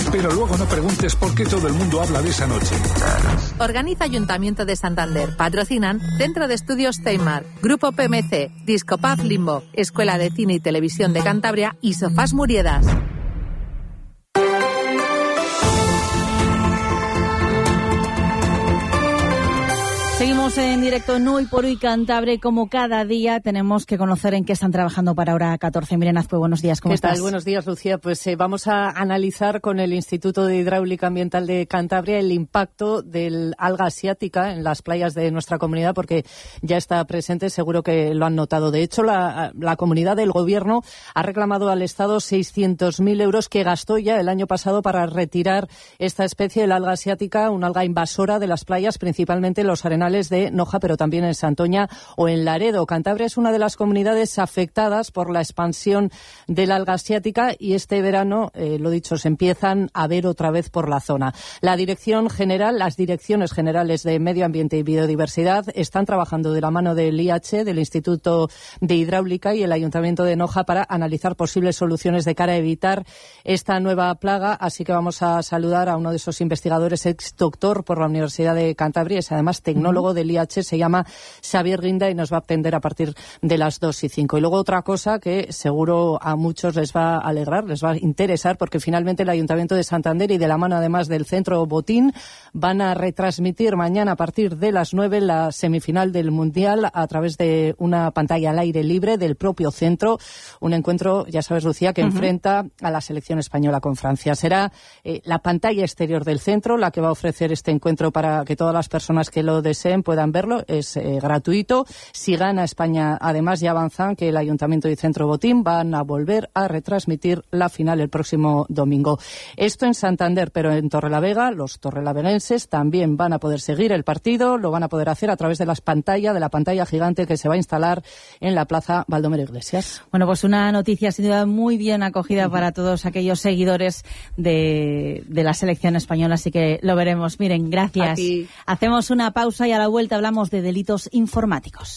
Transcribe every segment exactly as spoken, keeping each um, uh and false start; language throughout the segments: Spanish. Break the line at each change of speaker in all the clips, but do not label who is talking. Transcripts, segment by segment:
Pero luego no preguntes por qué todo el mundo habla de esa noche.
Organiza Ayuntamiento de Santander. Patrocinan Centro de Estudios Teimar, Grupo P M C, Discopaz Limbo, Escuela de Cine y Televisión de Cantabria y Sofás Muriedas.
Seguimos en directo en Hoy por Hoy Cantabria. Como cada día tenemos que conocer en qué están trabajando para hora catorce. Miren Azcue, buenos días, ¿cómo
¿Qué
estás?
tal? Buenos días, Lucía. Pues eh, vamos a analizar con el Instituto de Hidráulica Ambiental de Cantabria el impacto del alga asiática en las playas de nuestra comunidad, porque ya está presente, seguro que lo han notado. De hecho, la, la comunidad del Gobierno ha reclamado al Estado seiscientos mil euros que gastó ya el año pasado para retirar esta especie, el alga asiática, una alga invasora de las playas, principalmente los arenales de Noja, pero también en Santoña o en Laredo. Cantabria es una de las comunidades afectadas por la expansión del alga asiática y este verano, eh, lo dicho, se empiezan a ver otra vez por la zona. La Dirección General, las Direcciones Generales de Medio Ambiente y Biodiversidad están trabajando de la mano del I H, del Instituto de Hidráulica y el Ayuntamiento de Noja para analizar posibles soluciones de cara a evitar esta nueva plaga. Así que vamos a saludar a uno de esos investigadores, ex doctor por la Universidad de Cantabria, es además tecnólogo del I H, se llama Xavier Guinda y nos va a atender a partir de las dos y cinco. Y luego otra cosa que seguro a muchos les va a alegrar, les va a interesar, porque finalmente el Ayuntamiento de Santander y de la mano además del Centro Botín van a retransmitir mañana a partir de las nueve la semifinal del Mundial a través de una pantalla al aire libre del propio centro. Un encuentro, ya sabes, Lucía, que uh-huh. enfrenta a la selección española con Francia. Será eh, la pantalla exterior del centro la que va a ofrecer este encuentro para que todas las personas que lo deseen puedan verlo. Es eh, gratuito. Si gana España, además ya avanzan que el Ayuntamiento y Centro Botín van a volver a retransmitir la final el próximo domingo. Esto en Santander, pero en Torrelavega, los torrelaveguenses también van a poder seguir el partido, lo van a poder hacer a través de las pantallas, de la pantalla gigante que se va a instalar en la Plaza Baldomero Iglesias.
Bueno, pues una noticia sin duda muy bien acogida uh-huh. para todos aquellos seguidores de, de la selección española, así que lo veremos. Miren, gracias.
Aquí.
Hacemos una pausa y a la vuelta hablamos de delitos informáticos.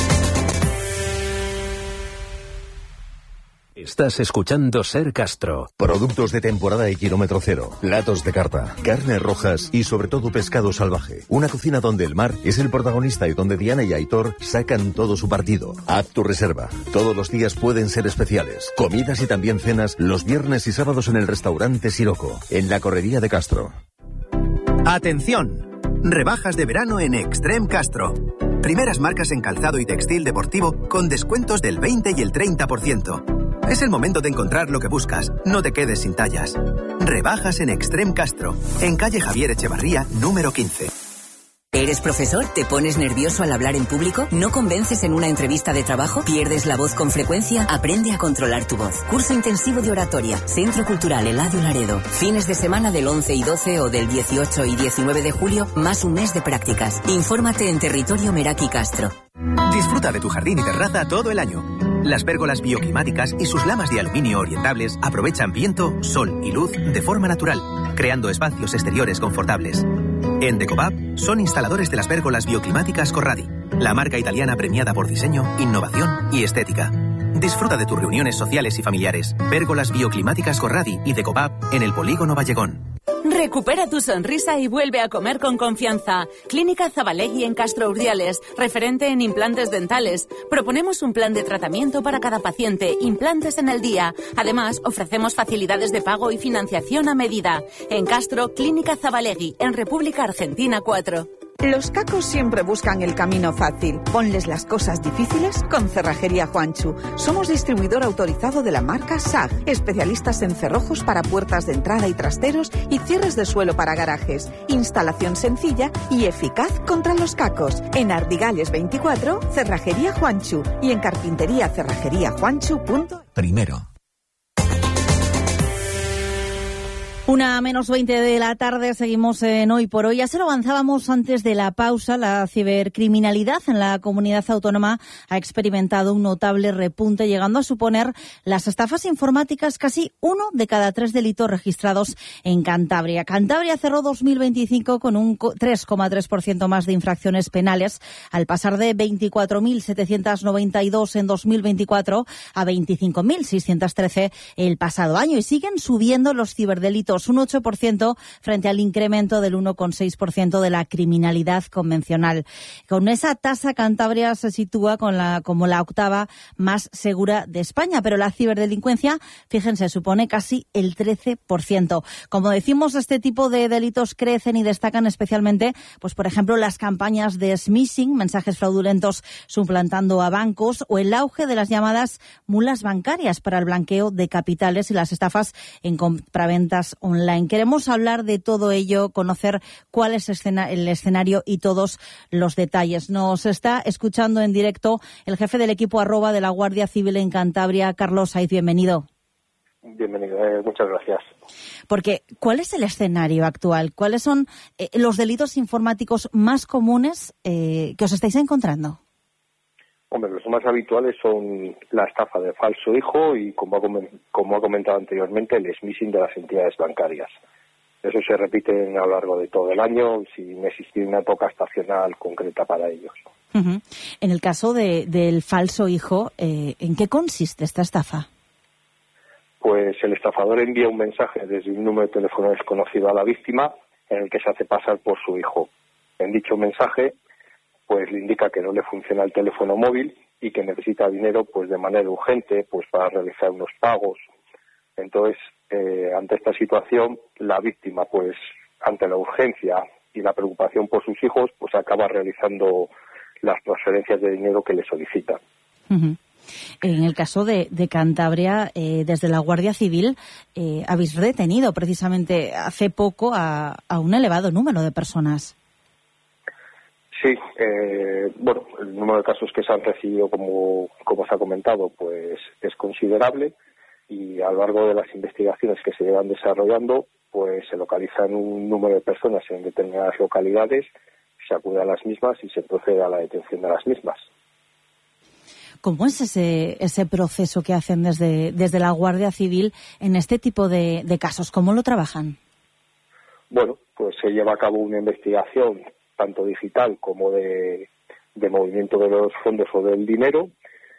Estás escuchando Ser Castro.
Productos de temporada y kilómetro cero, platos de carta, carnes rojas y sobre todo pescado salvaje. Una cocina donde el mar es el protagonista y donde Diana y Aitor sacan todo su partido. Haz tu reserva. Todos los días pueden ser especiales. Comidas y también cenas los viernes y sábados en el restaurante Siroco, en la Correría de Castro.
¡Atención! Rebajas de verano en Extreme Castro. Primeras marcas en calzado y textil deportivo con descuentos del veinte y el treinta por ciento. Es el momento de encontrar lo que buscas. No te quedes sin tallas. Rebajas en Extreme Castro, en calle Javier Echevarría, número quince.
¿Eres profesor? ¿Te pones nervioso al hablar en público? ¿No convences en una entrevista de trabajo? ¿Pierdes la voz con frecuencia? Aprende a controlar tu voz. Curso intensivo de oratoria. Centro Cultural Eladio Laredo. Fines de semana del once y doce o del dieciocho y diecinueve de julio, más un mes de prácticas. Infórmate en Territorio Meraki Castro.
Disfruta de tu jardín y terraza todo el año. Las pérgolas bioclimáticas y sus lamas de aluminio orientables aprovechan viento, sol y luz de forma natural, creando espacios exteriores confortables. En Decobab son instaladores de las pérgolas bioclimáticas Corradi, la marca italiana premiada por diseño, innovación y estética. Disfruta de tus reuniones sociales y familiares. Pérgolas bioclimáticas Corradi y Decobab en el Polígono Vallegón.
Recupera tu sonrisa y vuelve a comer con confianza. Clínica Zabalegui en Castro Urdiales, referente en implantes dentales. Proponemos un plan de tratamiento para cada paciente, implantes en el día. Además, ofrecemos facilidades de pago y financiación a medida. En Castro, Clínica Zabalegui, en República Argentina cuatro.
Los cacos siempre buscan el camino fácil. Ponles las cosas difíciles con Cerrajería Juanchu. Somos distribuidor autorizado de la marca S A G, especialistas en cerrojos para puertas de entrada y trasteros y cierres de suelo para garajes. Instalación sencilla y eficaz contra los cacos. En Ardigales veinticuatro, Cerrajería Juanchu y en carpintería cerrajería juanchu punto es.
Primero.
Una menos veinte de la tarde, seguimos en Hoy por Hoy. Ya se lo avanzábamos antes de la pausa. La cibercriminalidad en la comunidad autónoma ha experimentado un notable repunte, llegando a suponer las estafas informáticas casi uno de cada tres delitos registrados en Cantabria. Cantabria cerró dos mil veinticinco con un tres coma tres por ciento más de infracciones penales, al pasar de veinticuatro mil setecientos noventa y dos en dos mil veinticuatro a veinticinco mil seiscientos trece el pasado año. Y siguen subiendo los ciberdelitos. euros, un ocho por ciento frente al incremento del uno coma seis por ciento de la criminalidad convencional. Con esa tasa, Cantabria se sitúa con la, como la octava más segura de España, pero la ciberdelincuencia, fíjense, supone casi el trece por ciento. Como decimos, este tipo de delitos crecen y destacan especialmente, pues por ejemplo, las campañas de smishing, mensajes fraudulentos suplantando a bancos, o el auge de las llamadas mulas bancarias para el blanqueo de capitales y las estafas en compraventas online. Queremos hablar de todo ello, conocer cuál es el escenario y todos los detalles. Nos está escuchando en directo el jefe del equipo arroba de la Guardia Civil en Cantabria, Carlos Saiz. Bienvenido.
Bienvenido, eh, muchas gracias.
Porque, ¿cuál es el escenario actual? ¿Cuáles son eh, los delitos informáticos más comunes eh, que os estáis encontrando?
Hombre, los más habituales son la estafa de falso hijo y, como ha, como ha comentado anteriormente, el smishing de las entidades bancarias. Eso se repite a lo largo de todo el año sin existir una época estacional concreta para ellos.
Uh-huh. En el caso de, del falso hijo, eh, ¿en qué consiste esta estafa?
Pues el estafador envía un mensaje desde un número de teléfono desconocido a la víctima en el que se hace pasar por su hijo. En dicho mensaje, pues le indica que no le funciona el teléfono móvil y que necesita dinero pues de manera urgente pues para realizar unos pagos. Entonces, eh, ante esta situación, la víctima, pues ante la urgencia y la preocupación por sus hijos, pues acaba realizando las transferencias de dinero que le solicitan.
Uh-huh. En el caso de, de Cantabria, eh, desde la Guardia Civil, eh, habéis retenido precisamente hace poco a, a un elevado número de personas.
Sí, eh, bueno, el número de casos que se han recibido, como, como se ha comentado, pues es considerable, y a lo largo de las investigaciones que se llevan desarrollando, pues se localizan un número de personas en determinadas localidades, se acude a las mismas y se procede a la detención de las mismas.
¿Cómo es ese ese proceso que hacen desde, desde la Guardia Civil en este tipo de, de casos? ¿Cómo lo trabajan?
Bueno, pues se lleva a cabo una investigación tanto digital como de, de movimiento de los fondos o del dinero,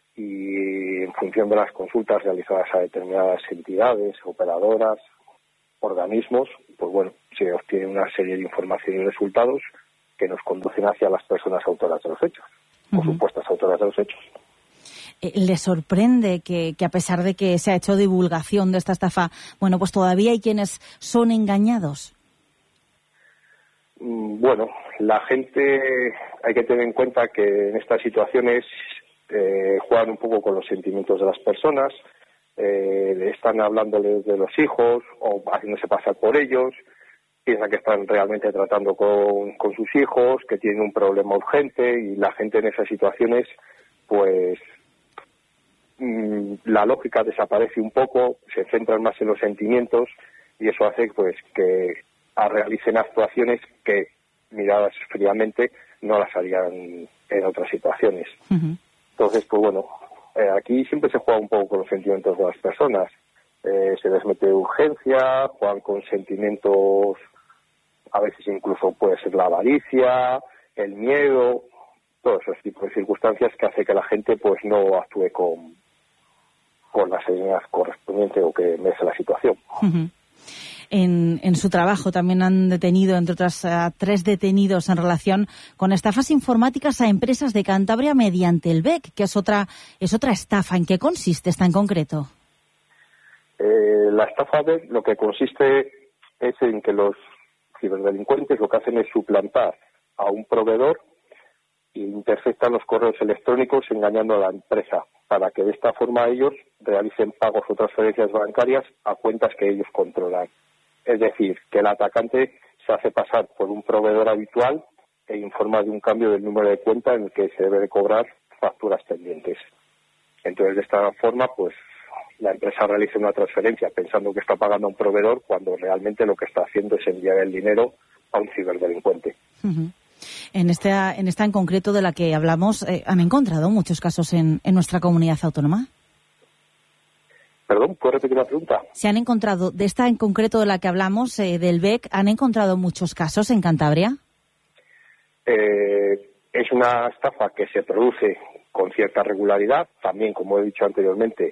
y en función de las consultas realizadas a determinadas entidades, operadoras, organismos, pues bueno, se obtiene una serie de información y resultados que nos conducen hacia las personas autoras de los hechos, uh-huh. o supuestas autoras de los hechos.
¿Le sorprende que, que a pesar de que se ha hecho divulgación de esta estafa, bueno, pues todavía hay quienes son engañados?
Bueno, la gente, hay que tener en cuenta que en estas situaciones eh, juegan un poco con los sentimientos de las personas, eh, están hablándoles de los hijos o haciéndose pasar por ellos, piensan que están realmente tratando con, con sus hijos, que tienen un problema urgente, y la gente en esas situaciones, pues mmm, la lógica desaparece un poco, se centran más en los sentimientos, y eso hace pues que realicen actuaciones que, miradas fríamente, no las harían en otras situaciones. Uh-huh. Entonces, pues bueno, eh, aquí siempre se juega un poco con los sentimientos de las personas. Eh, se les mete urgencia, juegan con sentimientos, a veces incluso puede ser la avaricia, el miedo, todos esos tipos de circunstancias que hace que la gente pues no actúe con, con la serenidad correspondiente o que merece la situación.
Uh-huh. En, en su trabajo también han detenido, entre otras, a tres detenidos en relación con estafas informáticas a empresas de Cantabria mediante el B E C, que es otra es otra estafa. ¿En qué consiste esta en concreto?
Eh, la estafa B E C lo que consiste es en que los ciberdelincuentes lo que hacen es suplantar a un proveedor e interceptan los correos electrónicos engañando a la empresa, para que de esta forma ellos realicen pagos o transferencias bancarias a cuentas que ellos controlan. Es decir, que el atacante se hace pasar por un proveedor habitual e informa de un cambio del número de cuenta en el que se debe de cobrar facturas pendientes. Entonces, de esta forma, pues la empresa realiza una transferencia pensando que está pagando a un proveedor, cuando realmente lo que está haciendo es enviar el dinero a un ciberdelincuente.
Uh-huh. En esta, en esta en concreto de la que hablamos, eh, ¿han encontrado muchos casos en, en nuestra comunidad autónoma?
Perdón, ¿puedo repetir la pregunta?
¿Se han encontrado, de esta en concreto de la que hablamos, eh, del B E C, han encontrado muchos casos en Cantabria?
Eh, es una estafa que se produce con cierta regularidad. También, como he dicho anteriormente,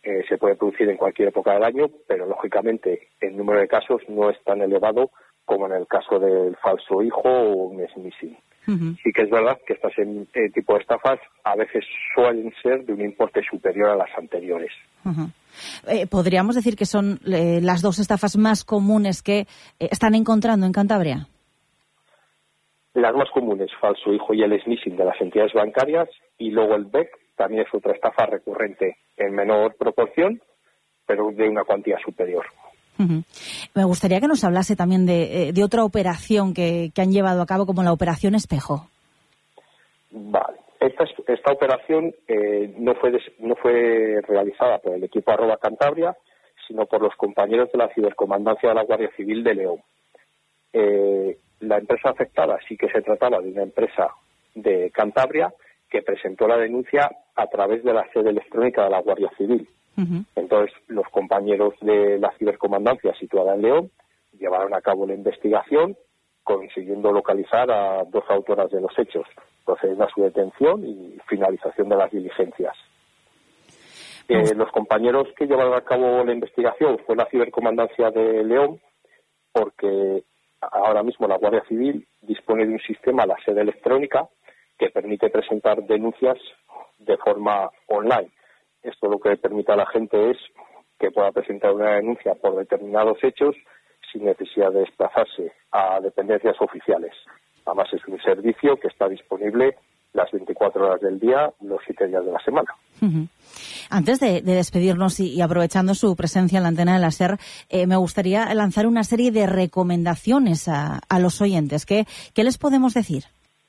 eh, se puede producir en cualquier época del año, pero lógicamente el número de casos no es tan elevado como en el caso del falso hijo o un smishing. Uh-huh. Sí que es verdad que este eh, tipo de estafas a veces suelen ser de un importe superior a las anteriores.
Uh-huh. Eh, ¿Podríamos decir que son eh, las dos estafas más comunes que eh, están encontrando en Cantabria?
Las más comunes, falso hijo y el smishing de las entidades bancarias, y luego el B E C también es otra estafa recurrente en menor proporción, pero de una cuantía superior.
Uh-huh. Me gustaría que nos hablase también de, de otra operación que, que han llevado a cabo, como la Operación Espejo.
Vale. Esta, esta operación eh, no fue des, no fue realizada por el equipo arroba Cantabria, sino por los compañeros de la Cibercomandancia de la Guardia Civil de León. Eh, la empresa afectada sí que se trataba de una empresa de Cantabria que presentó la denuncia a través de la sede electrónica de la Guardia Civil. Uh-huh. Entonces, los compañeros de la cibercomandancia situada en León llevaron a cabo la investigación, consiguiendo localizar a dos autoras de los hechos, procediendo a su detención y finalización de las diligencias. Uh-huh. Eh, los compañeros que llevaron a cabo la investigación fue la cibercomandancia de León, porque ahora mismo la Guardia Civil dispone de un sistema, la sede electrónica, que permite presentar denuncias de forma online. Esto lo que permite a la gente es que pueda presentar una denuncia por determinados hechos sin necesidad de desplazarse a dependencias oficiales. Además, es un servicio que está disponible las veinticuatro horas del día, los siete días de la semana.
Uh-huh. Antes de, de despedirnos y, y aprovechando su presencia en la antena de la SER, eh, me gustaría lanzar una serie de recomendaciones a, a los oyentes. ¿Qué, ¿Qué les podemos decir?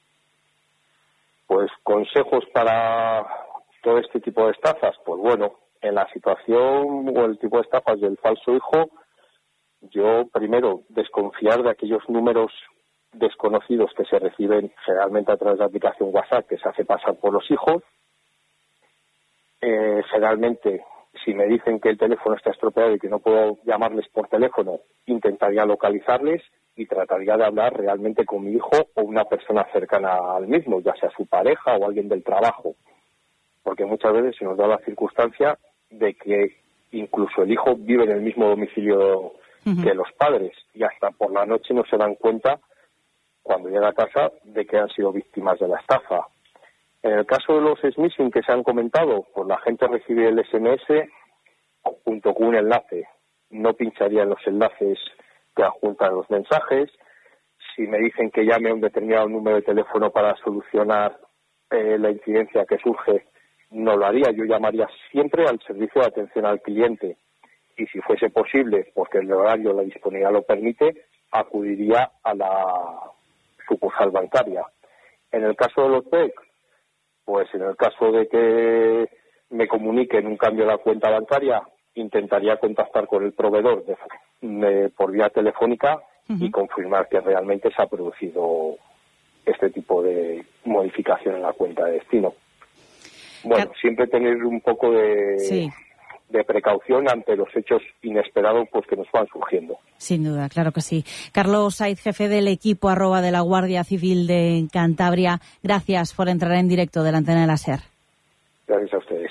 Pues consejos para todo este tipo de estafas. Pues bueno, en la situación o el tipo de estafas del falso hijo, yo primero desconfiar de aquellos números desconocidos que se reciben generalmente a través de la aplicación WhatsApp, que se hace pasar por los hijos. Eh, generalmente, si me dicen que el teléfono está estropeado y que no puedo llamarles por teléfono, intentaría localizarles y trataría de hablar realmente con mi hijo o una persona cercana al mismo, ya sea su pareja o alguien del trabajo, porque muchas veces se nos da la circunstancia de que incluso el hijo vive en el mismo domicilio uh-huh. que los padres y hasta por la noche no se dan cuenta cuando llega a casa de que han sido víctimas de la estafa. En el caso de los smishing que se han comentado, pues la gente recibe el ese eme ese junto con un enlace. No pincharía en los enlaces que adjuntan los mensajes. Si me dicen que llame a un determinado número de teléfono para solucionar eh, la incidencia que surge, no lo haría. Yo llamaría siempre al servicio de atención al cliente. Y si fuese posible, porque el horario, la disponibilidad lo permite, acudiría a la sucursal bancaria. En el caso de los B E C, pues en el caso de que me comuniquen un cambio de la cuenta bancaria, intentaría contactar con el proveedor de, de, por vía telefónica uh-huh. y confirmar que realmente se ha producido este tipo de modificación en la cuenta de destino. Bueno, Car- siempre tener un poco de,
sí.
de precaución ante los hechos inesperados pues que nos van surgiendo.
Sin duda, claro que sí. Carlos Saiz, jefe del equipo arroba de la Guardia Civil de Cantabria, gracias por entrar en directo de la antena de la SER.
Gracias a ustedes.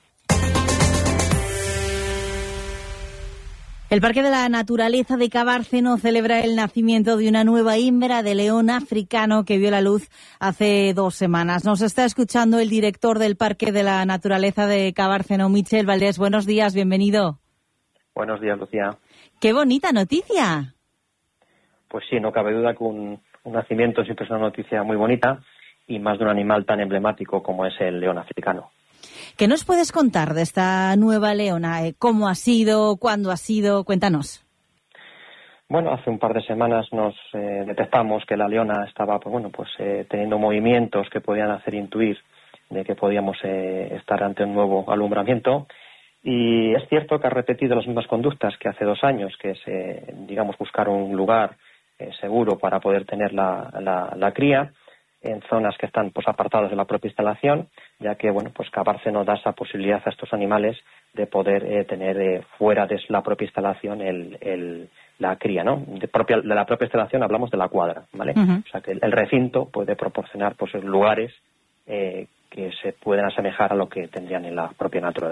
El Parque de la Naturaleza de Cabárceno celebra el nacimiento de una nueva hembra de león africano que vio la luz hace dos semanas. Nos está escuchando el director del Parque de la Naturaleza de Cabárceno, Michel Valdés. Buenos días, bienvenido.
Buenos días, Lucía.
¡Qué bonita noticia!
Pues sí, no cabe duda que un, un nacimiento siempre es una noticia muy bonita y más de un animal tan emblemático como es el león africano.
¿Qué nos puedes contar de esta nueva leona? ¿Cómo ha sido? ¿Cuándo ha sido? Cuéntanos.
Bueno, hace un par de semanas nos eh, detectamos que la leona estaba pues, bueno, pues, eh, teniendo movimientos que podían hacer intuir de que podíamos eh, estar ante un nuevo alumbramiento. Y es cierto que ha repetido las mismas conductas que hace dos años, que es, eh, digamos, buscar un lugar eh, seguro para poder tener la, la, la cría en zonas que están pues apartadas de la propia instalación, ya que bueno pues Cabárceno da esa posibilidad a estos animales de poder eh, tener eh, fuera de la propia instalación el, el, la cría, ¿no? De, propia, de la propia instalación hablamos de la cuadra, ¿vale? Uh-huh. O sea que el, el recinto puede proporcionar pues lugares eh, que se pueden asemejar a lo que tendrían en la propia naturaleza.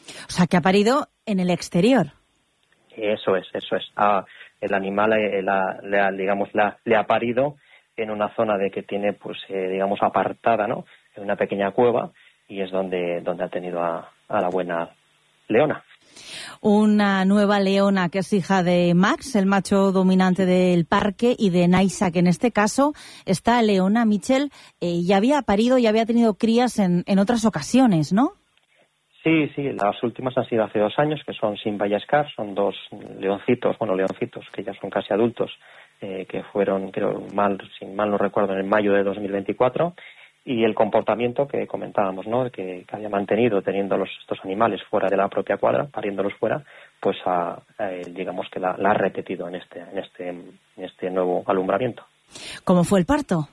O sea, que ha parido en el exterior.
Eso es, eso es. Ah, el animal, eh, la, la, digamos, la, le ha parido en una zona de que tiene, pues, eh, digamos, apartada, ¿no? En una pequeña cueva, y es donde, donde ha tenido a, a la buena leona.
Una nueva leona que es hija de Max, el macho dominante del parque, y de Naisa, que en este caso esta leona, Michel, eh, ya había parido y había tenido crías en, en otras ocasiones, ¿no?
Sí, sí, las últimas han sido hace dos años, que son Simba y Scar, son dos leoncitos, bueno, leoncitos que ya son casi adultos, eh, que fueron, creo, mal, si mal no recuerdo, en mayo de dos mil veinticuatro, y el comportamiento que comentábamos, ¿no?, que, que había mantenido teniendo los, estos animales fuera de la propia cuadra, pariéndolos fuera, pues a, a, digamos que la, la ha repetido en este, en este, en este nuevo alumbramiento.
¿Cómo fue el parto?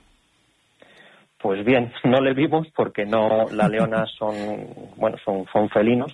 Pues bien, no le vimos porque no, las leonas son, bueno, son, son felinos,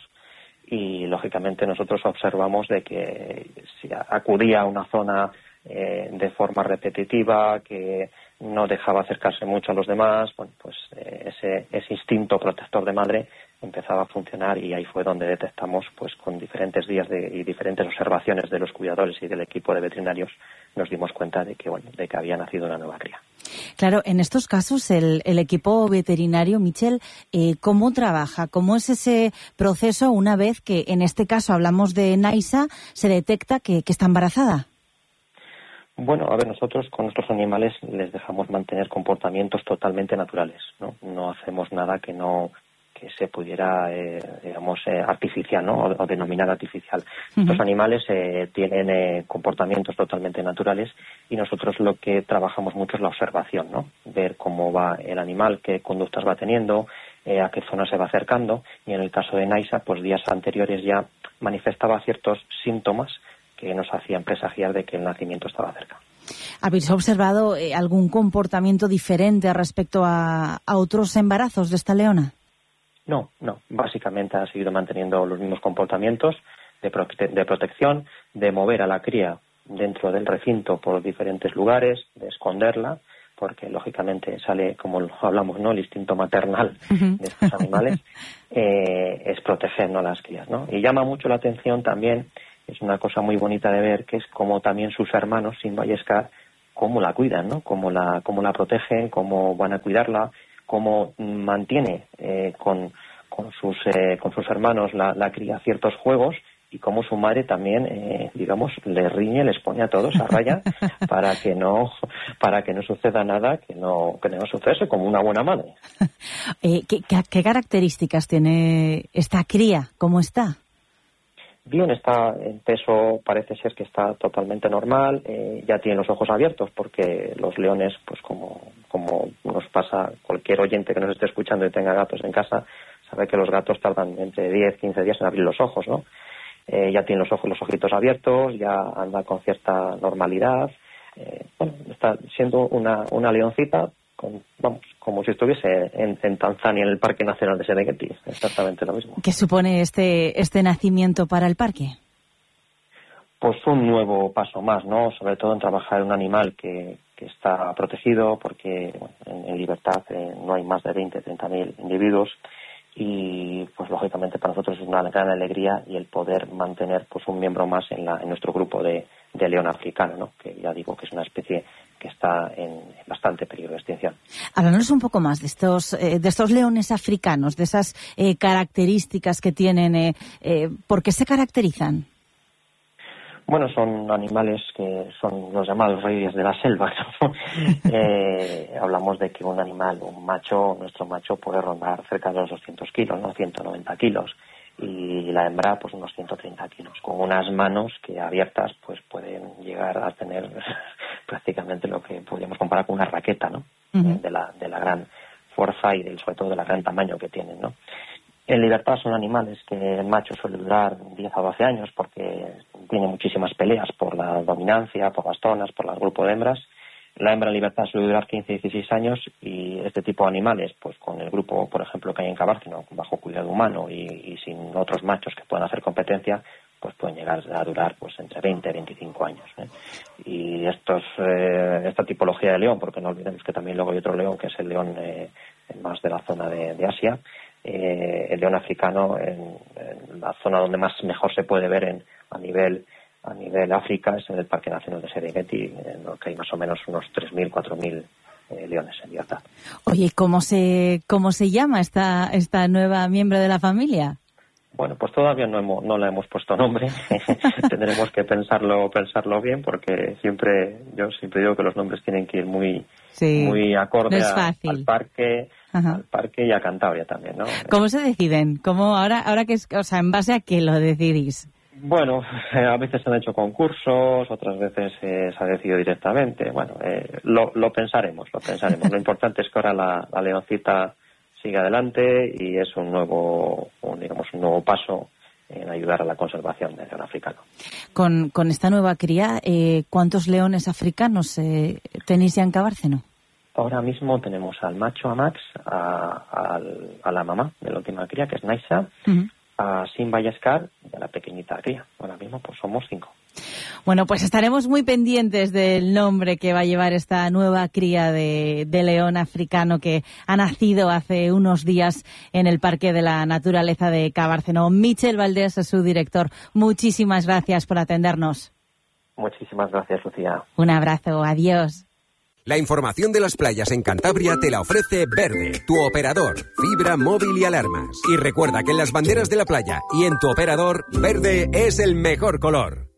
y lógicamente nosotros observamos de que si acudía a una zona eh, de forma repetitiva, que no dejaba acercarse mucho a los demás, bueno, pues eh, ese, ese instinto protector de madre empezaba a funcionar, y ahí fue donde detectamos, pues con diferentes días de, y diferentes observaciones de los cuidadores y del equipo de veterinarios, nos dimos cuenta de que, bueno, de que había nacido una nueva cría.
Claro, en estos casos el, el equipo veterinario, Michel, eh, ¿cómo trabaja? ¿Cómo es ese proceso una vez que, en este caso hablamos de Naisa, se detecta que, que está embarazada?
Bueno, a ver, nosotros con nuestros animales les dejamos mantener comportamientos totalmente naturales, ¿no? No hacemos nada que no que se pudiera, eh, digamos, eh, artificial, ¿no? O, o denominar artificial. Uh-huh. Los animales eh, tienen eh, comportamientos totalmente naturales, y nosotros lo que trabajamos mucho es la observación, ¿no? Ver cómo va el animal, qué conductas va teniendo, eh, a qué zona se va acercando, y en el caso de Naisa, pues días anteriores ya manifestaba ciertos síntomas que nos hacían presagiar de que el nacimiento estaba cerca.
¿Habéis observado eh, algún comportamiento diferente respecto a, a otros embarazos de esta leona?
No, no. Básicamente ha seguido manteniendo los mismos comportamientos de, prote- de protección, de mover a la cría dentro del recinto por diferentes lugares, de esconderla, porque lógicamente sale, como hablamos, ¿no?, el instinto maternal uh-huh. de estos animales, eh, es proteger, ¿no?, las crías, ¿no? Y llama mucho la atención también, es una cosa muy bonita de ver, que es como también sus hermanos, Simba y Scar, cómo la cuidan, ¿no? Cómo la, cómo la protegen, cómo van a cuidarla, cómo mantiene eh, con, con, sus, eh, con sus hermanos la, la cría ciertos juegos, y cómo su madre también, eh, digamos, les riñe, les pone a todos a raya para que no para que no suceda nada que no que no suceda, como una buena madre.
Eh, ¿qué, qué, ¿Qué características tiene esta cría? ¿Cómo está?
Bien, está en peso, parece ser que está totalmente normal, eh, ya tiene los ojos abiertos, porque los leones, pues como, como nos pasa, cualquier oyente que nos esté escuchando y tenga gatos en casa, sabe que los gatos tardan entre diez, quince días en abrir los ojos, ¿no? Eh, ya tiene los ojos, los ojitos abiertos, ya anda con cierta normalidad, eh, bueno, está siendo una, una leoncita, con, vamos, como si estuviese en, en Tanzania, en el Parque Nacional de Serengeti, exactamente lo mismo.
¿Qué supone este, este nacimiento para el parque?
Pues un nuevo paso más, ¿no? Sobre todo en trabajar en un animal que, que está protegido, porque bueno, en, en libertad eh, no hay más de veinte, treinta mil individuos, y pues lógicamente para nosotros es una gran alegría, y el poder mantener pues un miembro más en, la, en nuestro grupo de, de león africano, ¿no? Que ya digo que es una especie que está en bastante peligro de extinción.
Háblanos un poco más de estos eh, de estos leones africanos, de esas eh, características que tienen. Eh, eh, ¿Por qué se caracterizan?
Bueno, son animales que son los llamados reyes de la selva, ¿no? eh, hablamos de que un animal, un macho, nuestro macho puede rondar cerca de los doscientos kilos, ¿no? ciento noventa kilos. Y la hembra, pues unos ciento treinta kilos, con unas manos que abiertas, pues pueden llegar a tener prácticamente lo que podríamos comparar con una raqueta, ¿no? Uh-huh. De la, de la gran fuerza y del, sobre todo de la gran tamaño que tienen, ¿no? En libertad son animales que el macho suele durar diez a doce años, porque tiene muchísimas peleas por la dominancia, por las zonas, por el grupo de hembras. La hembra en libertad suele durar quince a dieciséis años, y este tipo de animales, pues con el grupo, por ejemplo, que hay en Cabárcino, bajo cuidado humano y, y sin otros machos que puedan hacer competencia, pues pueden llegar a durar pues entre veinte y veinticinco años, ¿eh? Y estos, eh, esta tipología de león, porque no olvidemos que también luego hay otro león, que es el león eh, más de la zona de, de Asia, eh, el león africano en, en la zona donde más mejor se puede ver en, a nivel a nivel África es en el Parque Nacional de Serengeti, en lo que hay más o menos unos tres mil, cuatro mil eh, leones en libertad.
Oye, ¿cómo se cómo se llama esta esta nueva miembro de la familia?
Bueno, pues todavía no hemos, no le hemos puesto nombre. Tendremos que pensarlo pensarlo bien, porque siempre yo siempre digo que los nombres tienen que ir muy sí, muy acorde no es fácil. A, al parque, Ajá. al parque y a Cantabria también, ¿no?
¿Cómo se deciden? ¿Cómo ahora ahora que es, o sea, en base a qué lo decidís?
Bueno, eh, a veces se han hecho concursos, otras veces eh, se ha decidido directamente. Bueno, eh, lo, lo pensaremos, lo pensaremos. Lo importante es que ahora la, la leoncita sigue adelante y es un nuevo, un, digamos, un nuevo paso en ayudar a la conservación del león africano.
Con, con esta nueva cría, eh, ¿cuántos leones africanos eh, tenéis ya en Cabárceno?
Ahora mismo tenemos al macho, a Max, a, a, a la mamá de la última cría, que es Naisa, uh-huh. a Simba y a Scar y a la pequeñita cría. Ahora mismo pues somos cinco.
Bueno, pues estaremos muy pendientes del nombre que va a llevar esta nueva cría de, de león africano que ha nacido hace unos días en el Parque de la Naturaleza de Cabárceno. Michel Valdés es su director. Muchísimas gracias por atendernos.
Muchísimas gracias, Lucía.
Un abrazo. Adiós.
La información de las playas en Cantabria te la ofrece Verde, tu operador, fibra, móvil y alarmas. Y recuerda que en las banderas de la playa y en tu operador, verde es el mejor color.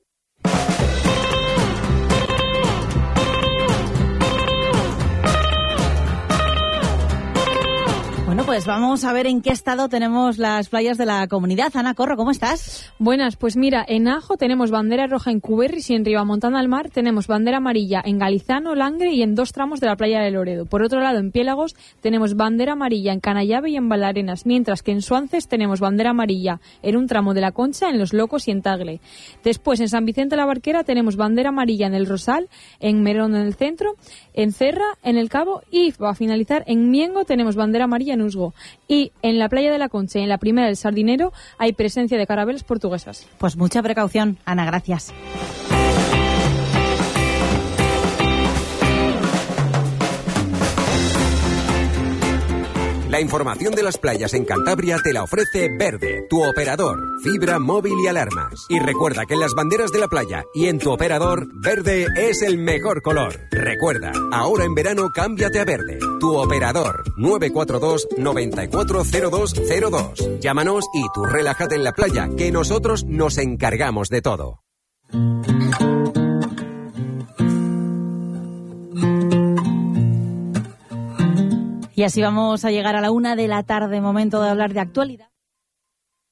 Bueno, pues vamos a ver en qué estado tenemos las playas de la comunidad. Ana Corro, ¿cómo estás?
Buenas, pues mira, en Ajo tenemos bandera roja en Cuberris y en Ribamontana al Mar tenemos bandera amarilla en Galizano, Langre y en dos tramos de la playa de Loredo. Por otro lado, en Piélagos tenemos bandera amarilla en Canallave y en Valarenas, mientras que en Suances tenemos bandera amarilla en un tramo de la Concha, en Los Locos y en Tagle. Después, en San Vicente de la Barquera tenemos bandera amarilla en El Rosal, en Merón en el centro, en Cerra, en El Cabo y, para finalizar, en Miengo tenemos bandera amarilla en Usgo. Y en la playa de la Concha y en la primera del Sardinero hay presencia de carabelas portuguesas.
Pues mucha precaución, Ana, gracias.
La información de las playas en Cantabria te la ofrece Verde, tu operador, fibra, móvil y alarmas. Y recuerda que en las banderas de la playa y en tu operador, verde es el mejor color. Recuerda, ahora en verano cámbiate a Verde, tu operador, nueve cuatro dos, nueve cuatro cero dos cero dos. Llámanos y tú relájate en la playa, que nosotros nos encargamos de todo.
Y así vamos a llegar a la una de la tarde, momento de hablar de actualidad.